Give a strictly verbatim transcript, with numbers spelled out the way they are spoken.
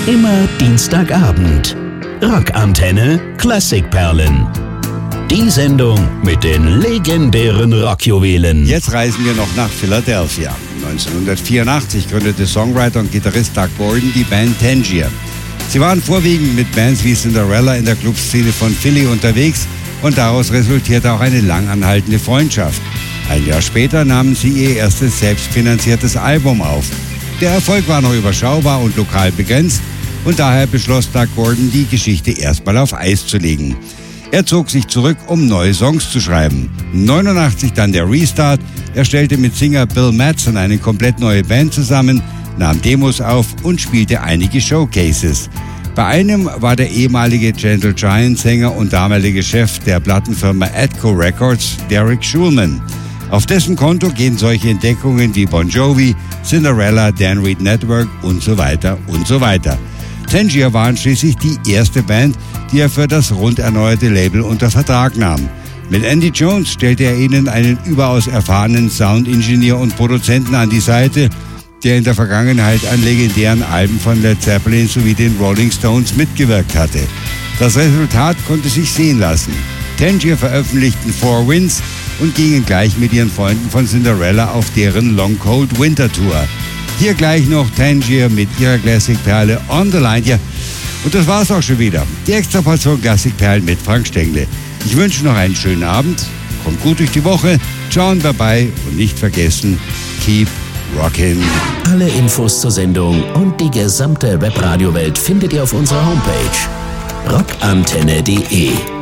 Immer Dienstagabend. Rockantenne Klassikperlen. Die Sendung mit den legendären Rockjuwelen. Jetzt reisen wir noch nach Philadelphia. neunzehnhundertvierundachtzig gründete Songwriter und Gitarrist Doug Gordon die Band Tangier. Sie waren vorwiegend mit Bands wie Cinderella in der Clubszene von Philly unterwegs und daraus resultierte auch eine langanhaltende Freundschaft. Ein Jahr später nahmen sie ihr erstes selbstfinanziertes Album auf. Der Erfolg war noch überschaubar und lokal begrenzt und daher beschloss Doug Gordon, die Geschichte erstmal auf Eis zu legen. Er zog sich zurück, um neue Songs zu schreiben. neunundachtzig dann der Restart. Er stellte mit Singer Bill Madsen eine komplett neue Band zusammen, nahm Demos auf und spielte einige Showcases. Bei einem war der ehemalige Gentle Giant Sänger und damalige Chef der Plattenfirma Atco Records, Derek Schulman. Auf dessen Konto gehen solche Entdeckungen wie Bon Jovi, Cinderella, Dan Reed Network und so weiter und so weiter. Tangier waren schließlich die erste Band, die er für das rund erneuerte Label unter Vertrag nahm. Mit Andy Jones stellte er ihnen einen überaus erfahrenen Soundingenieur und Produzenten an die Seite, der in der Vergangenheit an legendären Alben von Led Zeppelin sowie den Rolling Stones mitgewirkt hatte. Das Resultat konnte sich sehen lassen. Tangier veröffentlichten Four Winds und gingen gleich mit ihren Freunden von Cinderella auf deren Long Cold Winter Tour. Hier gleich noch Tangier mit ihrer Klassikperle On the Line. Ja, und das war's auch schon wieder. Die extra Portion Klassikperlen mit Frank Stengele. Ich wünsche noch einen schönen Abend. Kommt gut durch die Woche. Schauen vorbei und nicht vergessen, keep rockin'. Alle Infos zur Sendung und die gesamte Webradio-Welt findet ihr auf unserer Homepage rockantenne punkt de.